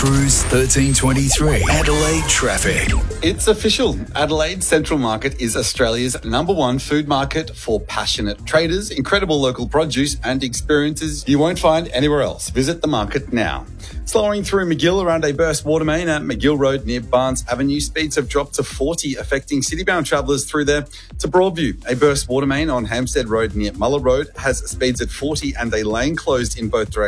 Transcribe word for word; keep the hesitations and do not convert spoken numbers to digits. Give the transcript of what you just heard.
Cruise thirteen twenty-three. Adelaide traffic. It's official. Adelaide Central Market is Australia's number one food market for passionate traders, incredible local produce and experiences you won't find anywhere else. Visit the market now. Slowing through McGill around a burst water main at McGill Road near Barnes Avenue. Speeds have dropped to forty, affecting city-bound travellers through there to Broadview. A burst water main on Hampstead Road near Muller Road has speeds at forty and a lane closed in both directions.